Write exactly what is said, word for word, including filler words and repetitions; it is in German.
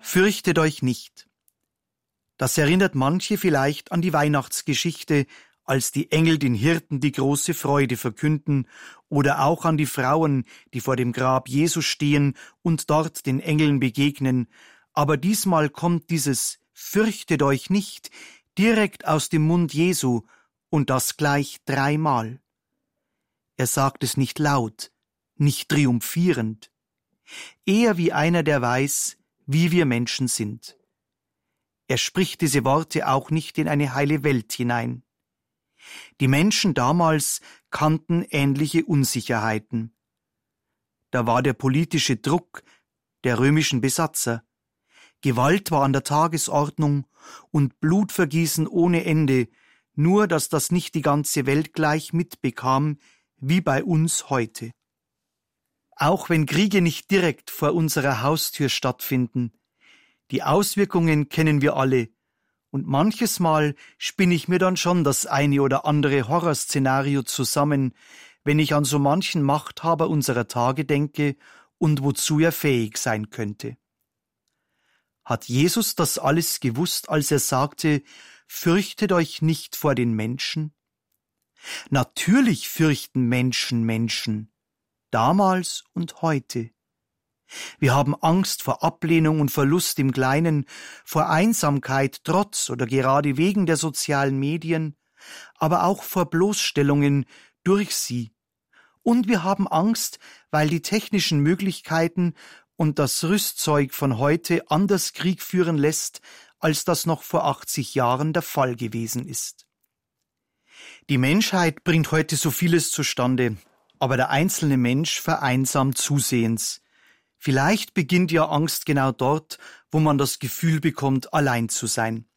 Fürchtet euch nicht. Das erinnert manche vielleicht an die Weihnachtsgeschichte, als die Engel den Hirten die große Freude verkünden, oder auch an die Frauen, die vor dem Grab Jesu stehen und dort den Engeln begegnen. Aber diesmal kommt dieses Fürchtet euch nicht direkt aus dem Mund Jesu, und das gleich dreimal. Er sagt es nicht laut, nicht triumphierend, eher wie einer, der weiß, wie wir Menschen sind. Er spricht diese Worte auch nicht in eine heile Welt hinein. Die Menschen damals kannten ähnliche Unsicherheiten. Da war der politische Druck der römischen Besatzer. Gewalt war an der Tagesordnung und Blutvergießen ohne Ende, nur dass das nicht die ganze Welt gleich mitbekam, wie bei uns heute. Auch wenn Kriege nicht direkt vor unserer Haustür stattfinden, die Auswirkungen kennen wir alle, und manches Mal spinne ich mir dann schon das eine oder andere Horrorszenario zusammen, wenn ich an so manchen Machthaber unserer Tage denke und wozu er fähig sein könnte. Hat Jesus das alles gewusst, als er sagte, fürchtet euch nicht vor den Menschen? Natürlich fürchten Menschen Menschen, damals und heute. Wir haben Angst vor Ablehnung und Verlust im Kleinen, vor Einsamkeit trotz oder gerade wegen der sozialen Medien, aber auch vor Bloßstellungen durch sie. Und wir haben Angst, weil die technischen Möglichkeiten und das Rüstzeug von heute anders Krieg führen lässt, als das noch vor achtzig Jahren der Fall gewesen ist. Die Menschheit bringt heute so vieles zustande, aber der einzelne Mensch vereinsamt zusehends. Vielleicht beginnt ja Angst genau dort, wo man das Gefühl bekommt, allein zu sein.